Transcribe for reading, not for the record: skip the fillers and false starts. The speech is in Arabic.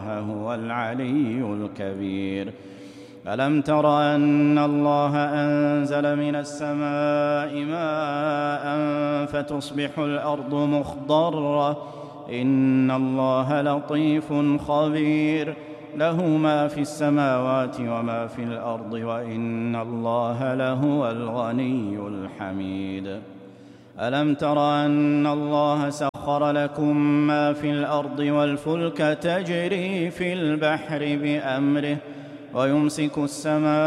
الله هو العلي الكبير. ألم تر أن الله أنزل من السماء ماء فتصبح الأرض مخضرة إن الله لطيف خبير له ما في السماوات وما في الأرض وإن الله لهو الغني الحميد. ألم تر أن الله سخر لكم ما في الأرض والفلك تجري في البحر بأمره ويمسك السماء